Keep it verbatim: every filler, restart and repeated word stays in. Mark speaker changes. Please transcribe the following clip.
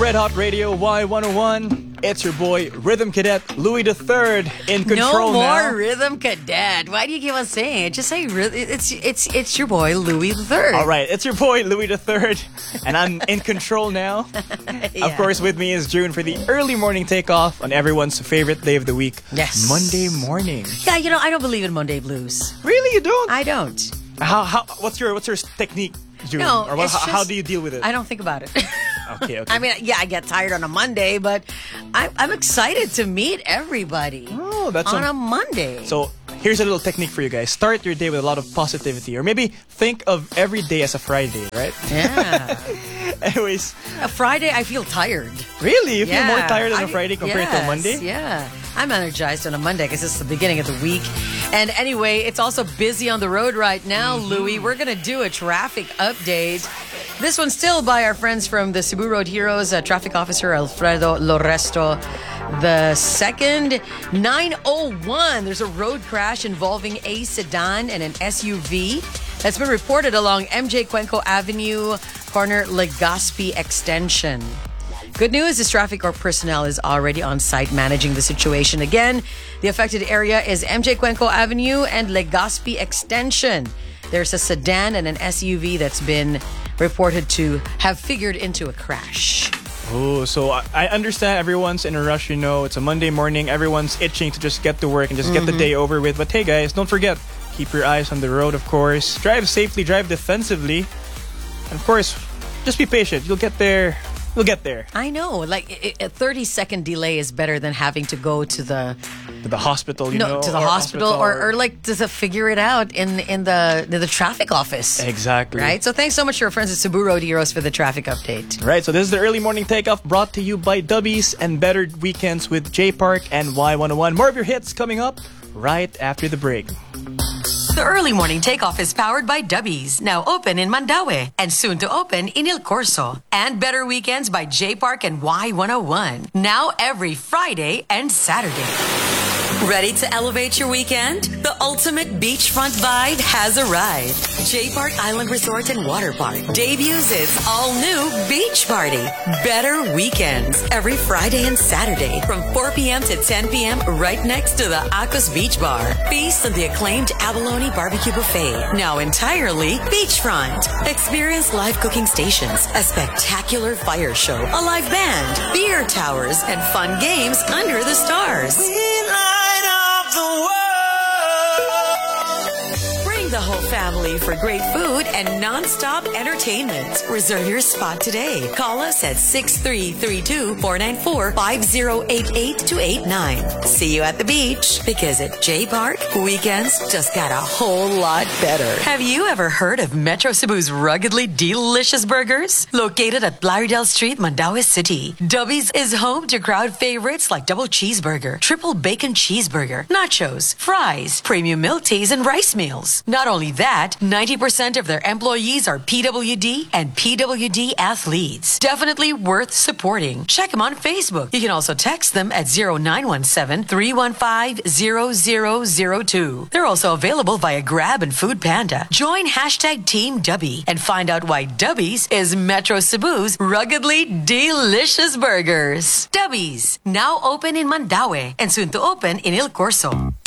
Speaker 1: Red Hot Radio Y one oh one. It's your boy, Rhythm Cadet Louis the Third, in control
Speaker 2: No more
Speaker 1: now.
Speaker 2: Rhythm Cadet. Why do you keep on saying it? Just say rhyth- it's it's it's your boy Louis the Third.
Speaker 1: All right, it's your boy, Louis the Third, and I'm in control now.
Speaker 2: Yeah.
Speaker 1: Of course, with me is June for the early morning takeoff on everyone's favorite day of the week,
Speaker 2: Yes.
Speaker 1: Monday morning.
Speaker 2: Yeah, you know, I don't believe in Monday blues.
Speaker 1: Really, you don't?
Speaker 2: I don't.
Speaker 1: How, how, what's your what's your technique, June?
Speaker 2: No,
Speaker 1: or what,
Speaker 2: it's
Speaker 1: how, how
Speaker 2: just-
Speaker 1: do you deal with it?
Speaker 2: I don't think about it.
Speaker 1: Okay, okay.
Speaker 2: I mean, yeah, I get tired on a Monday, but I'm, I'm excited to meet everybody
Speaker 1: Oh, that's
Speaker 2: on
Speaker 1: a-
Speaker 2: a Monday.
Speaker 1: So here's a little technique for you guys. Start your day with a lot of positivity, or maybe think of every day as a Friday, right?
Speaker 2: Yeah.
Speaker 1: Anyways,
Speaker 2: A Friday, I feel tired.
Speaker 1: really, you feel
Speaker 2: Yeah.
Speaker 1: more tired on a
Speaker 2: I-
Speaker 1: Friday compared to a
Speaker 2: yes,
Speaker 1: Monday?
Speaker 2: Yeah. I'm energized on a Monday because it's the beginning of the week. And anyway, it's also busy on the road right now,
Speaker 1: Mm-hmm.
Speaker 2: Louis. We're going to do a traffic update. This one's still by our friends from the Cebu Road Heroes, uh, Traffic Officer Alfredo Loresto the second. nine oh one, there's a road crash involving a sedan and an S U V that's been reported along M J Cuenco Avenue, corner Legazpi Extension. Good news, this traffic or personnel is already on site managing the situation. Again, the affected area is M J Cuenco Avenue and Legazpi Extension. There's a sedan and an S U V that's been reported to have figured into a crash.
Speaker 1: Oh, so I, I understand everyone's in a rush, you know. It's a Monday morning. Everyone's itching to just get to work and just get the day over with. But hey, guys, don't forget, keep your eyes on the road, of course. Drive safely, drive defensively. And of course, just be patient. You'll get there. You'll get there.
Speaker 2: I know, like i- a thirty second delay is better than having to go to the
Speaker 1: To the hospital, you
Speaker 2: no
Speaker 1: know.
Speaker 2: to the
Speaker 1: or
Speaker 2: hospital, or, or like to, to figure it out in in the in the traffic office.
Speaker 1: Exactly.
Speaker 2: Right. So thanks so much to our friends at Cebu Road Heroes for the traffic update.
Speaker 1: Right, so this is the early morning takeoff brought to you by Dubbies and Better Weekends with J Park and Y one oh one. More of your hits coming up right after the break.
Speaker 3: The early morning takeoff is powered by Dubbies, now open in Mandaue and soon to open in Il Corso. And Better Weekends by J Park and Y one oh one, now every Friday and Saturday. Ready to elevate your weekend? The ultimate beachfront vibe has arrived. J Park Island Resort and Water Park debuts its all-new beach party. Better Weekends, every Friday and Saturday from four p.m. to ten p.m. right next to the Acos Beach Bar. Feast on the acclaimed Abalone Barbecue Buffet, now entirely beachfront. Experience live cooking stations, a spectacular fire show, a live band, beer towers, and fun games under the stars. Bring the whole family for great food and non-stop entertainment. Reserve your spot today. Call us at six three three two, four nine four, five zero eight eight to eight nine. See you at the beach, because at J Park, weekends just got a whole lot better. Have you ever heard of Metro Cebu's ruggedly delicious burgers? Located at Blaridel Street, Mandaue City, Dubbies is home to crowd favorites like double cheeseburger, triple bacon cheeseburger, nachos, fries, premium milk teas, and rice meals. Not only that, ninety percent of their employees are P W D and P W D athletes. Definitely worth supporting. Check them on Facebook. You can also text them at zero nine one seven, three one five, zero zero zero two. They're also available via Grab and Food Panda. Join hashtag Team Dubby and find out why Dubbies is Metro Cebu's ruggedly delicious burgers. Dubbies, now open in Mandaue and soon to open in Il Corso.